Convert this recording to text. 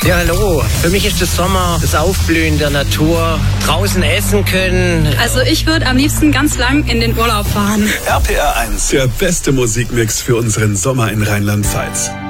Ja, hallo. Für mich ist das Sommer das Aufblühen der Natur, draußen essen können. Also ich würde am liebsten ganz lang in den Urlaub fahren. RPR 1, der beste Musikmix für unseren Sommer in Rheinland-Pfalz.